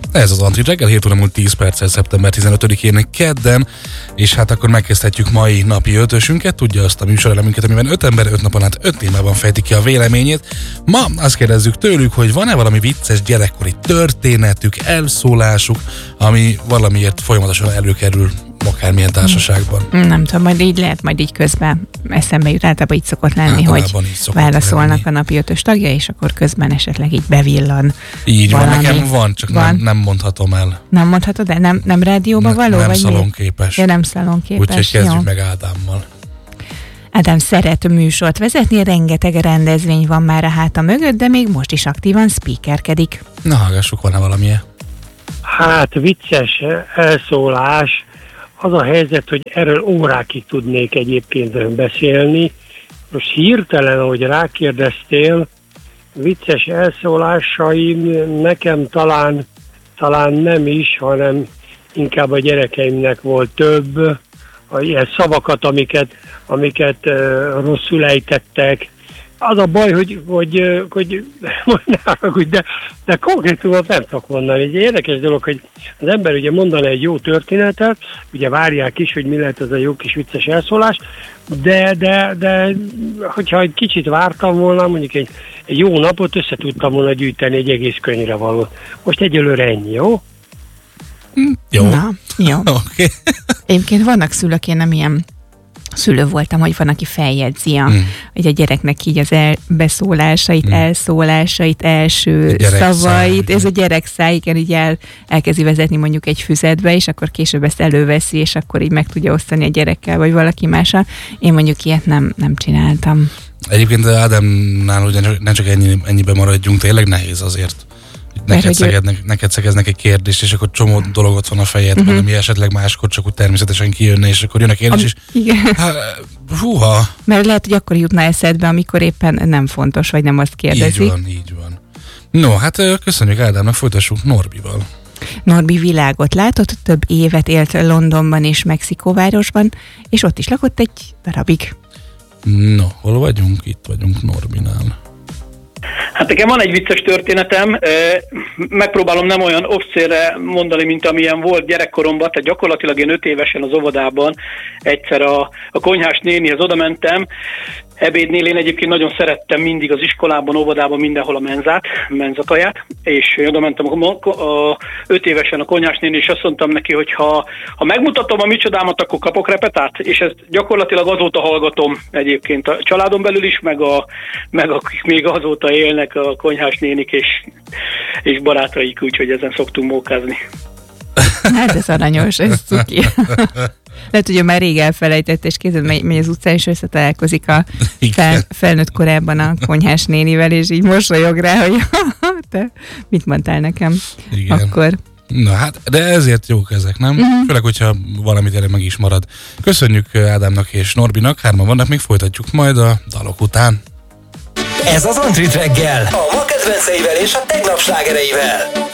Ez az Antrit reggel, 7 óra múlt 10 perccel szeptember 15-én kedden, és hát akkor megkezdhetjük mai napi ötösünket, tudja azt a műsorelemünket, amiben 5 ember 5 napon át 5 témában fejti ki a véleményét. Ma azt kérdezzük tőlük, hogy van-e valami vicces gyerekkori történetük, elszólásuk, ami valamiért folyamatosan előkerül akármilyen társaságban. Nem tudom, majd így lehet, majd így közben eszembe jut. Általában így szokott lenni, hogy válaszolnak a napi ötös tagja, és akkor közben esetleg így bevillan. Így valami. van, nekem van, csak nem mondhatom el. Nem mondhatod el? Nem rádióba való? Nem vagy szalonképes. Ja, nem szalonképes. Úgyhogy kezdjük meg Ádámmal. Ádám szeret műsort vezetni, rengeteg rendezvény van már a háta mögött, de még most is aktívan speakerkedik. Na, hallgassuk, van-e valamilyen? Hát vicces elszólás. Az a helyzet, hogy erről órákig tudnék egyébként beszélni. Most hirtelen, ahogy rákérdeztél, vicces elszólásaim nekem talán nem is, hanem inkább a gyerekeimnek volt több. Ilyen szavakat, amiket rosszul ejtettek. Az a baj, hogy de konkrétumot nem tudok mondani. Egy érdekes dolog, hogy az ember ugye mondana egy jó történetet, ugye várják is, hogy mi lehet ez a jó kis vicces elszólás, de hogyha egy kicsit vártam volna, mondjuk egy jó napot össze tudtam volna gyűjteni egy egész könyvre valót. Most egyelőre ennyi, jó? Jó. Na, jó. Okay. Egyébként vannak szülők, én nem ilyen szülő voltam, hogy van, aki feljegyzi hogy a gyereknek így az beszólásait, elszólásait, első szavait, ez a gyerekszáj, igen, így elkezdi vezetni mondjuk egy füzetbe, és akkor később ezt előveszi, és akkor így meg tudja osztani a gyerekkel, vagy valaki mással. Én mondjuk ilyet nem csináltam. Egyébként Ádámnál, hogy ne csak ennyiben maradjunk, tényleg nehéz azért. Neked szegeznek egy kérdést, és akkor csomó dolog van a fejedben, ami esetleg máskor csak úgy természetesen kijönne, és akkor jön a kérdés, és húha. Mert lehet, hogy akkor jutna eszedbe, amikor éppen nem fontos, vagy nem azt kérdezik. Így van. No, hát köszönjük Ádámnak, folytassuk Norbival. Norbi világot látott, több évet élt Londonban és Mexikóvárosban, és ott is lakott egy darabig. No, hol vagyunk? Itt vagyunk Norbinál. Hát nekem van egy vicces történetem, megpróbálom nem olyan obszérre mondani, mint amilyen volt gyerekkoromban, tehát gyakorlatilag én 5 évesen az óvodában egyszer a konyhás nénihez odamentem, ebédnél én egyébként nagyon szerettem mindig az iskolában, óvodában, mindenhol a menzataját, és oda mentem 5 évesen a konyhás néni, és azt mondtam neki, hogy ha megmutatom a micsodámat, akkor kapok repetát, és ezt gyakorlatilag azóta hallgatom egyébként a családon belül is, meg akik még azóta élnek, a konyhás nénik és barátaik, úgyhogy ezen szoktunk mókázni. Hát ez aranyos, ez cuki. Lehet, hogy már rég elfelejtett, és kézzel megy az utcán, és összetalálkozik a felnőtt korában a konyhás nénivel, és így mosolyog rá, hogy te mit mondtál nekem? Igen. Akkor. Na hát, de ezért jók ezek, nem? Főleg, hogyha valamit tényleg meg is marad. Köszönjük Ádámnak és Norbinak, 3-an vannak, még folytatjuk majd a dalok után. Ez az Antrit reggel, a ma kedvenceivel és a tegnap slágereivel.